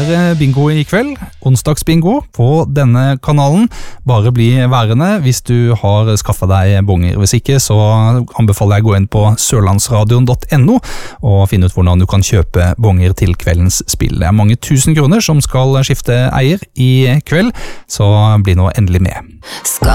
bingo I kveld, onsdagsbingo på denne kanalen. Bare bli værende hvis du har skaffet deg bonger. Hvis ikke så anbefaler jeg å gå inn på sørlandsradion.no og finne ut hvordan du kan kjøpe bonger til kveldens spill. Det mange 1000 kroner som skal skifte eier I kveld, så bli nå endelig med.